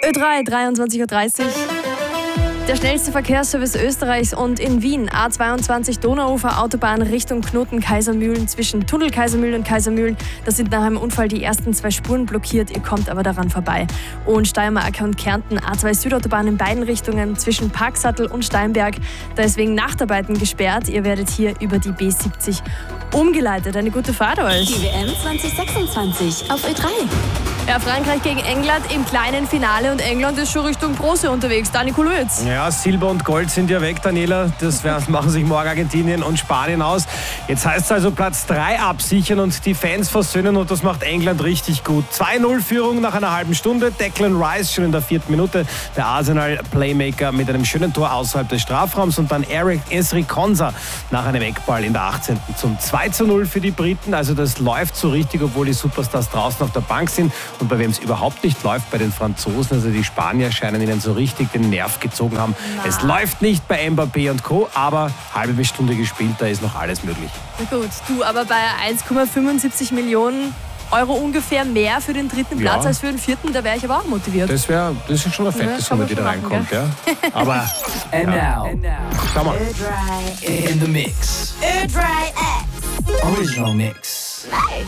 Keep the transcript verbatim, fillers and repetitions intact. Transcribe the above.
Ö drei, dreiundzwanzig Uhr dreißig. Der schnellste Verkehrsservice Österreichs und in Wien. A zweiundzwanzig Donauufer Autobahn Richtung Knoten Kaisermühlen. Zwischen Tunnel Kaisermühlen und Kaisermühlen. Da sind nach einem Unfall die ersten zwei Spuren blockiert. Ihr kommt aber daran vorbei. Und Steiermark und Kärnten. A zwei Südautobahn in beiden Richtungen. Zwischen Parksattel und Steinberg. Da ist wegen Nachtarbeiten gesperrt. Ihr werdet hier über die B siebzig umgeleitet. Eine gute Fahrt euch. Die W M zwanzig sechsundzwanzig auf Ö drei. Ja, Frankreich gegen England im kleinen Finale und England ist schon Richtung Bronze unterwegs. Dani Kulowitz. Ja, Silber und Gold sind ja weg, Daniela. Das machen sich morgen Argentinien und Spanien aus. Jetzt heißt es also Platz drei absichern und die Fans versöhnen und das macht England richtig gut. zwei null Führung nach einer halben Stunde. Declan Rice schon in der vierten Minute. Der Arsenal-Playmaker mit einem schönen Tor außerhalb des Strafraums und dann Eric Esri Konsa nach einem Eckball in der achtzehnten zum zwei zu null für die Briten. Also das läuft so richtig, obwohl die Superstars draußen auf der Bank sind. Und bei wem es überhaupt nicht läuft, bei den Franzosen, also die Spanier scheinen ihnen so richtig den Nerv gezogen haben. Na. Es läuft nicht bei Mbappé und Co., aber halbe Stunde gespielt, da ist noch alles möglich. Na gut, du, aber bei eins Komma fünfundsiebzig Millionen Euro ungefähr mehr für den dritten Platz ja. als für den vierten, da wäre ich aber auch motiviert. Das, wär, das ist schon eine fette ja, Summe, die da reinkommt. Ja. Aber, And ja. now, schau mal. in the mix. Ö drei X. Original Mix.